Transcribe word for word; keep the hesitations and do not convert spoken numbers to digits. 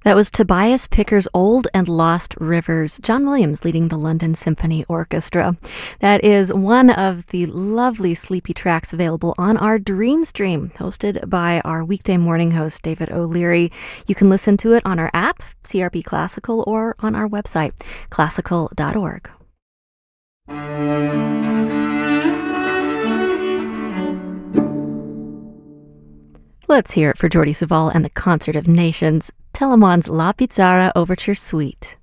That was Tobias Picker's Old and Lost Rivers, John Williams leading the London Symphony Orchestra. That is one of the lovely sleepy tracks available on our Dream Stream, hosted by our weekday morning host, David O'Leary. You can listen to it on our app, C R B Classical, or on our website, classical dot org. Let's hear it for Jordi Savall and the Concert of Nations, Telemann's La Pizarra Overture Suite.